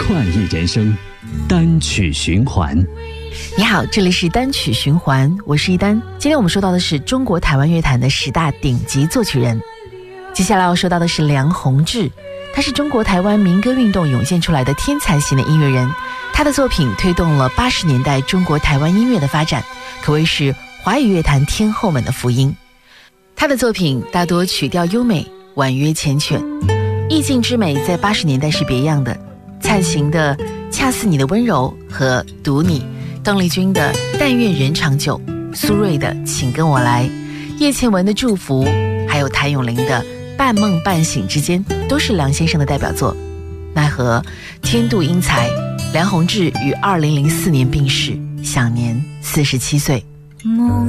快意人生，单曲循环。 你好，这里是单曲循环，我是一丹。今天我们说到的是中国台湾乐坛的10大顶级作曲人。接下来要说到的是梁鸿志，他是中国台湾民歌运动涌现出来的天才型的音乐人。他的作品推动了80年代中国台湾音乐的发展，可谓是华语乐坛天后们的福音。他的作品大多曲调优美，婉约缱绻，意境之美在80年代是别样的。蔡琴的《恰似你的温柔》和《读你》，邓丽君的《但愿人长久》，苏芮的《请跟我来》，叶倩文的《祝福》，还有谭咏麟的《半梦半醒之间》，都是梁先生的代表作。奈何天妒英才，梁鸿志于2004年病逝，享年47岁。